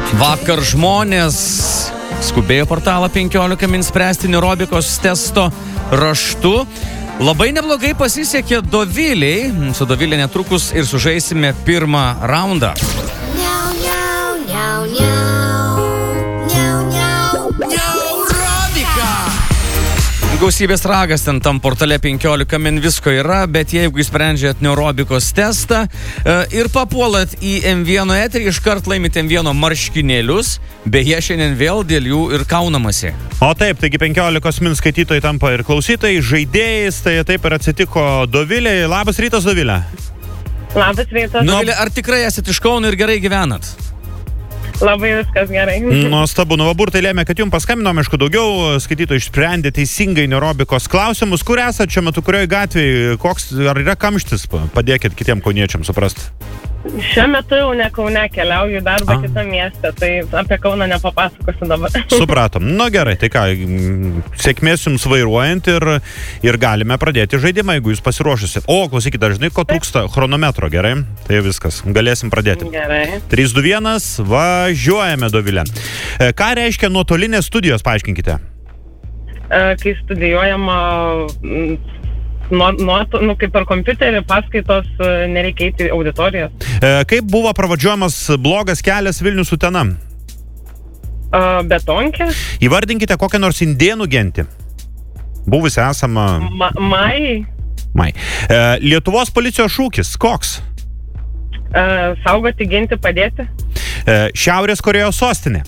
Vakar žmonės skubėjo portalą 15 min spręsti neurobikos testo raštu. Labai neblogai pasisekė Dovilei. Su Dovilė netrukus ir sužaisime pirmą raundą. Gausybės ragas ten tam portale 15 min visko yra, bet jeigu įsprendžiat neurobikos testą ir papuolat į M1 eterį, iškart laimit M1 marškinėlius, beje, šiandien vėl dėl jų ir kaunamasi. O taip, taigi 15 min skaitytojai tampa ir klausytojai, žaidėjais, tai taip ir atsitiko Dovilė. Labas rytas, Dovilė. Labas rytas. Dovilė, ar tikrai esate iš Kauno ir gerai gyvenat? Labai viskas gerai. Nuostabu, burtai lėmė, kad jums paskambinome, aišku, daugiau skaitytojų išsprendė teisingai neurobikos klausimus. Kur esate šiuo metu, kurioje gatvėje, ar yra kamštis? Padėkit kitiem kauniečiam suprasti. Šiuo metu jau ne Kaune, keliauju darbą kitą miestą, tai apie Kauną nepapasakosiu dabar. Supratom. Nu gerai, tai ką, sėkmės jums vairuojant ir galime pradėti žaidimą, jeigu jūs pasiruošusi. O, klausykit, dažnai, ko trūksta chronometro, gerai? Tai viskas, galėsim pradėti. Gerai. 3, 2, 1, važiuojame, Dovilė. Ką reiškia nuotolinės studijos, paaiškinkite? Kai studijuojama kaip per kompiuterį, paskaitos, nereikia eiti į auditorijas. Kaip buvo pravadžiuojamas blogas kelias Vilnius Utena? Betonkė. Įvardinkite kokią nors indėnų gentį. Buvusi esama... Mai. Lietuvos policijos šūkis, koks? Saugoti, ginti, padėti. Šiaurės Korėjos sostinė?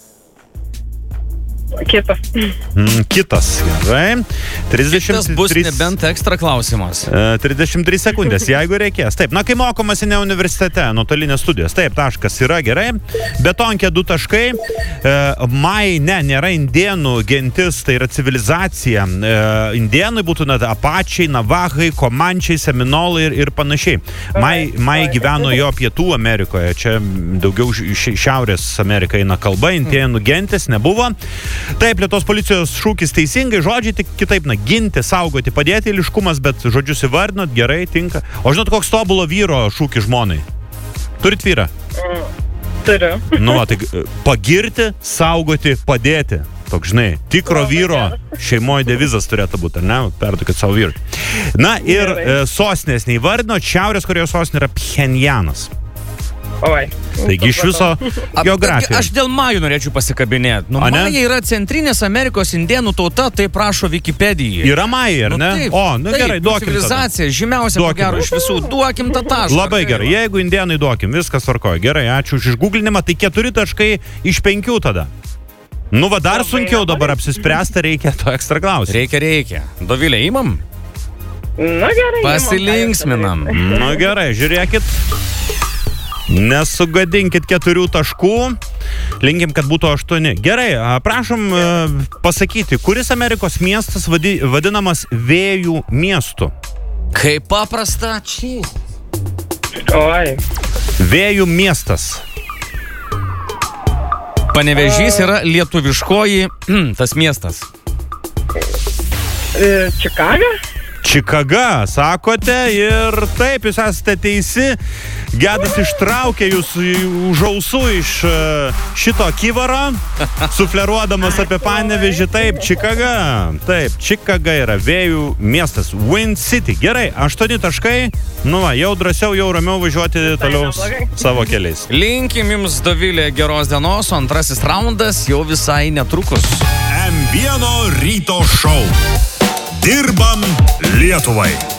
Kitas. Kitas, gerai. Kitas bus nebent ekstra klausimas. 33 sekundės, jeigu reikės. Taip, kai mokomasi ne universitete, nuotolinės studijos. Taip, taškas yra gerai. Betonkė 2 taškai. Mai, nėra indėnų gentis, tai yra civilizacija. Indėnai būtų apačiai, navahai, komančiai, seminolai ir panašiai. Mai gyveno jo Pietų Amerikoje. Čia daugiau Šiaurės Amerika eina kalba, indėnų gentis nebuvo. Taip, Lietuvos policijos šūkis teisingai, žodžiai tik kitaip, ginti, saugoti, padėti, eiliškumas, bet žodžius įvardinot, gerai, tinka. O žinot, koks tobulo vyro šūkis žmonai? Turit vyrą? Turiu. Tai pagirti, saugoti, padėti. Toks, žinai, tikro vyro šeimoje devizas turėtų būti, ar ne? Perduokit savo vyrui. Ir sostinės neįvardinot, Šiaurės Korėjos sostinė yra Pchenjanas. Oi. Taigi iš viso geografija. Aš dėl Majų norėčiau pasikabinėti. Majai yra Centrinės Amerikos indėnų tauta, taip prašo Wikipedijai. Yra Majai, ar ne? Gerai, duokim tada. Civilizacija, žymiausia, ko gero iš visų. Duokim tą tašką. Labai gerai, jeigu indėnai duokim, viskas tvarkoja. Gerai, ačiū už išguglinimą, tai 4 taškai iš 5 tada. Dar sunkiau dabar apsispręsti, reikia to ekstra klausimą. Reikia. Dovilė, imam? Gerai. Pasilinksminam. Gerai, žiūrėkit. Nesugadinkit 4 taškų. Linkim, kad būtų 8. Gerai, prašom pasakyti, kuris Amerikos miestas vadinamas vėjų miestu? Kaip paprasta, čia. Oi. Vėjų miestas. Panevėžys yra lietuviškoji tas miestas. Čikaga, sakote, ir taip, jūs esate teisi. Gedas ištraukė jūs už ausų iš šito kivaro, sufleruodamas apie Panevėžį. Taip, Čikaga. Taip, Čikaga yra vėjų miestas. Wind City. Gerai, 8 taškai. Jau drąsiau, jau ramiau važiuoti toliau savo keliais. Linkim jums, Dovilė, geros dienos, o antrasis raundas jau visai netrukus. M1 ryto šou. Dirbam Lietuvai.